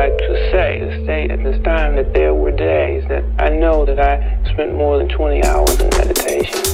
like to state at this time that there were days that I know that I spent more than 20 hours in meditation.